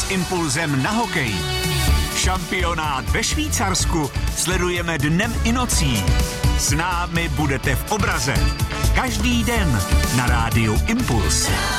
s impulzem na hokej. Šampionát ve Švýcarsku sledujeme dnem i nocí. S námi budete v obraze. Každý den na rádiu Impuls.